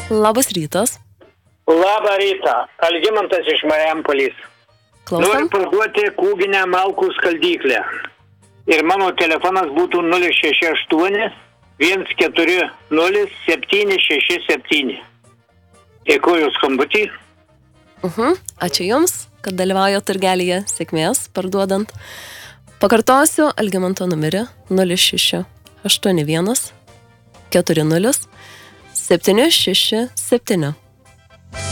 Labas rytas. Labą rytą. Algimantas iš Marijampolės. Klausom. Noriu parduoti kūginę malkų skaldyklę. Ir mano telefonas būtų 068 140 767. Dėkuoju skambutį. Ačiū Jums, kad dalyvaujo turgelyje. Sėkmės parduodant. Pakartosiu Algimanto numerį 0681 40 767.